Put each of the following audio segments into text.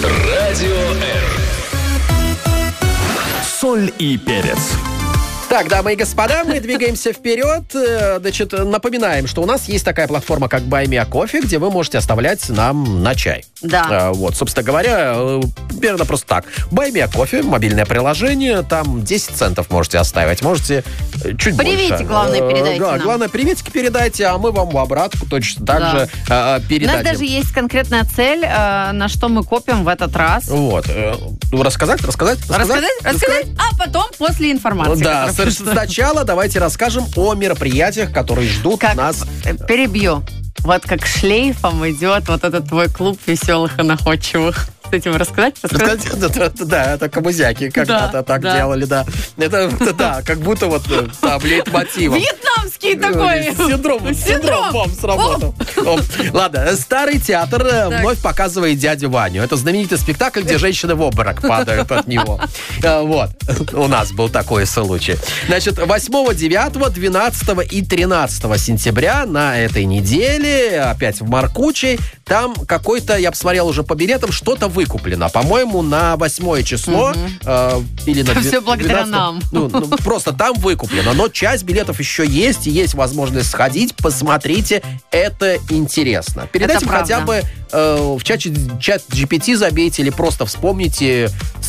Радио Р. Соль и перец. Так, дамы и господа, мы двигаемся вперед. Значит, напоминаем, что у нас есть такая платформа, как Buy Me a Coffee, где вы можете оставлять нам на чай. Да. Вот, собственно говоря, примерно просто так. Buy Me a Coffee, мобильное приложение, там 10 центов можете оставить, можете чуть Приветик, больше. главное, передайте нам. Главное, приветики передайте, а мы вам в обратку точно так же передадим. У нас даже есть конкретная цель, на что мы копим в этот раз. Вот. Рассказать? Рассказать? А потом после информации. Да, сначала давайте расскажем о мероприятиях, которые ждут нас. Перебью. Вот как шлейфом идет вот этот твой клуб веселых и находчивых. С этим рассказать? Да, это камызяки когда-то так делали, да. Это, да, как будто вот там лейтмотивом. Вьетнамский такой. Синдром вам сработал. Ладно, Старый театр вновь показывает дядю Ваню. Это знаменитый спектакль, где женщины в обморок падают от него. Вот. У нас был такой случай. Значит, 8, 9, 12 и 13 сентября на этой неделе, опять в Маркучей, там какой-то, я посмотрел уже по билетам, что-то выкуплено. По-моему, на 8 число или на 12. Все благодаря нам. Просто там выкуплено. Но часть билетов еще есть, и есть возможность сходить. Посмотрите, это интересно. Перед этим хотя бы в чат GPT забейте или просто вспомните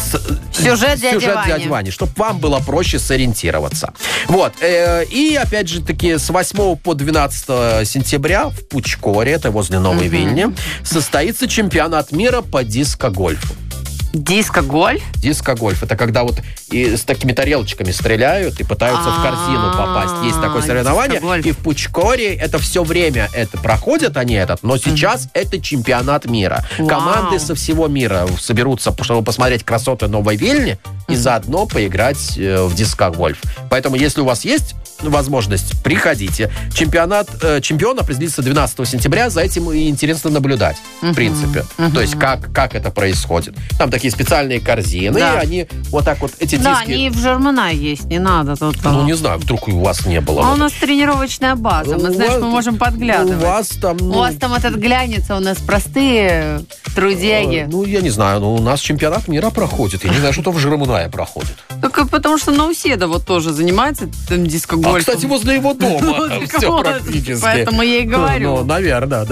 сюжет дяди Вани, чтобы вам было проще сориентироваться. Вот. И, опять же таки, с 8 по 12 сентября в Пучкоре, это возле Новой Вильни, состоится чемпионат мира по диско-гольфу. Диско-гольф? Диско-гольф. Это когда вот и с такими тарелочками стреляют и пытаются в корзину попасть. Есть такое соревнование. И в Пучкоре это все время проходят они но сейчас это чемпионат мира. Команды со всего мира соберутся, чтобы посмотреть красоты Новой Вильни и заодно поиграть в диско-гольф. Поэтому, если у вас есть возможность, приходите. Чемпион определится 12 сентября. За этим и интересно наблюдать, в принципе. То есть, как это происходит. Там такие специальные корзины, и они вот так вот, эти диски... Да, они в Жермана есть, не надо тут... Ну, не знаю, вдруг у вас не было. А у нас тренировочная база, мы можем подглядывать. У вас там... У вас там этот глянется, у нас простые трудяги. Ну, я не знаю, но у нас чемпионат мира проходит. Я не знаю, что-то в Жермана проходит. Только потому что Науседа вот тоже занимается диско-гольфом. А, кстати, возле его дома все практически. Поэтому я и говорю. Ну, наверное.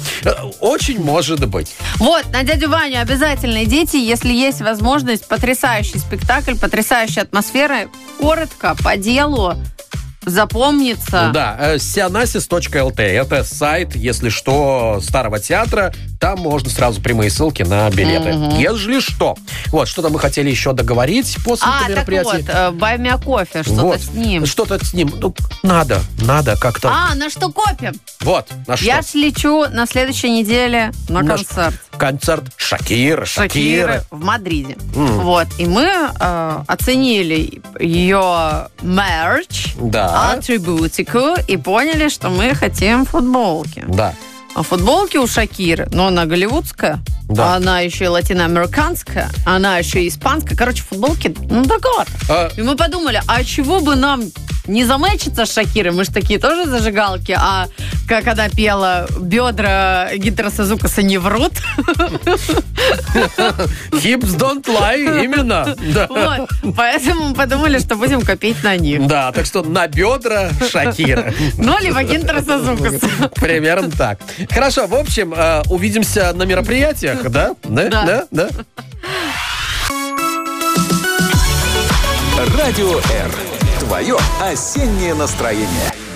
Очень может быть. Вот, на дядю Ваню обязательно идите, если есть возможность. Потрясающий спектакль, потрясающая атмосфера. Коротко, по делу. Запомнится. Да, sionasis.lt. Это сайт, если что, Старого театра. Там можно сразу прямые ссылки на билеты. Если что. Вот, что-то мы хотели еще договорить после этого мероприятия. Так вот, Buy Me a Coffee, что-то с ним. Что-то с ним. Ну, надо как-то. На что копим? Вот, на что. Я ж лечу на следующей неделе на концерт. Концерт Шакиры в Мадриде. Вот, и мы оценили ее мерч, атрибутику, и поняли, что мы хотим футболки. Да. А футболки у Шакиры, но она голливудская, она еще и латиноамериканская, она еще и испанская. Короче, футболки, дороговато. И мы подумали, а чего бы нам не замэчиться с Шакирой? Мы же такие тоже зажигалки. А как она пела, бедра Гинтера Сазукаса не врут. Hips don't lie, именно. Вот. Поэтому мы подумали, что будем копить на них. Да, так что на бедра Шакира. Ну, либо Гинтера Сазукаса. Примерно так. Хорошо, в общем, увидимся на мероприятиях, да? Да. Радио Р. Твое осеннее настроение.